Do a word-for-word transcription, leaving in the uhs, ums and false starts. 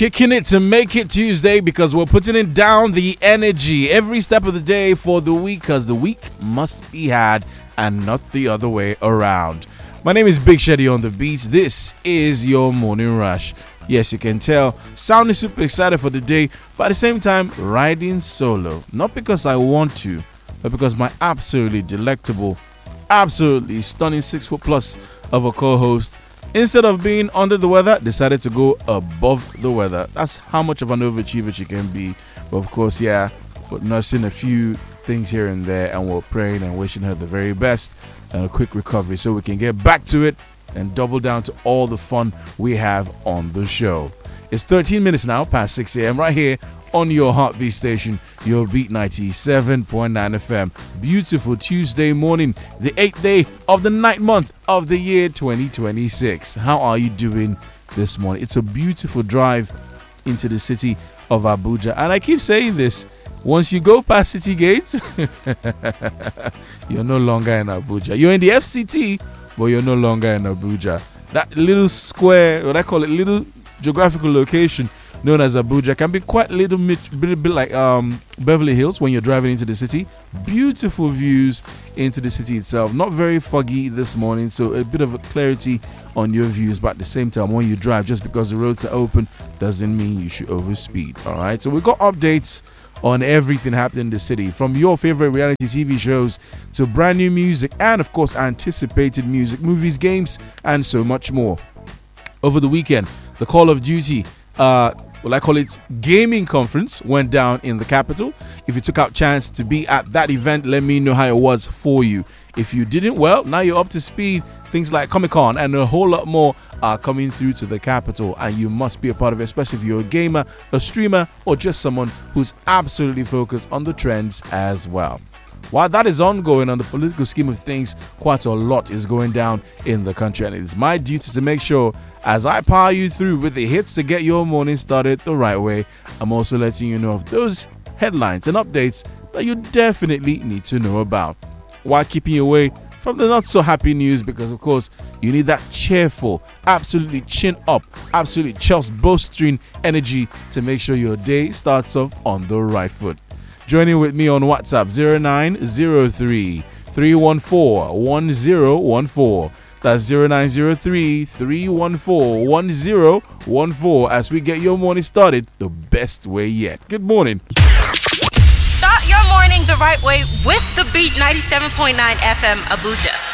Kicking it to make it Tuesday because we're putting it down the energy every step of the day for the week, because the week must be had and not the other way around. My name is Big Shady on the beats. This is your morning rush. Yes, you can tell, sounding super excited for the day, but at the same time, riding solo. Not because I want to, but because my absolutely delectable, absolutely stunning six foot plus of a co-host, instead of being under the weather, decided to go above the weather. That's how much of an overachiever she can be. But of course, yeah, we're nursing a few things here and there, and we're praying and wishing her the very best and a quick recovery so we can get back to it and double down to all the fun we have on the show. It's thirteen minutes now past six a.m. right here on your heartbeat station, your Beat ninety-seven point nine F M. Beautiful Tuesday morning, the eighth day of the ninth month of the year twenty twenty-six. How are you doing this morning? It's a beautiful drive into the city of Abuja, and I keep saying this, once you go past City Gate, you're no longer in Abuja. You're in the F C T, but you're no longer in Abuja. That little square, what I call it, little geographical location known as Abuja, can be quite a little bit, bit, bit like um, Beverly Hills when you're driving into the city. Beautiful views into the city itself. Not very foggy this morning, so a bit of a clarity on your views, but at the same time, when you drive, just because the roads are open doesn't mean you should overspeed. All right, so we got updates on everything happening in the city, from your favorite reality T V shows to brand new music and, of course, anticipated music, movies, games, and so much more. Over the weekend, the Call of Duty, uh, well, I call it gaming conference, went down in the capital. If you took out chance to be at that event, let me know how it was for you. If you didn't, well, now you're up to speed. Things like Comic-Con and a whole lot more are coming through to the capital, and you must be a part of it, especially if you're a gamer, a streamer, or just someone who's absolutely focused on the trends as well. While that is ongoing on the political scheme of things, quite a lot is going down in the country, and it is my duty to make sure, as I power you through with the hits to get your morning started the right way, I'm also letting you know of those headlines and updates that you definitely need to know about, while keeping you away from the not so happy news, because of course you need that cheerful, absolutely chin up, absolutely chest bolstering energy to make sure your day starts off on the right foot. Joining with me on WhatsApp, zero nine zero three, three one four, one zero one four. That's zero nine zero three, three one four, one zero one four, as we get your morning started the best way yet. Good morning. Start your morning the right way with the Beat ninety-seven point nine F M Abuja.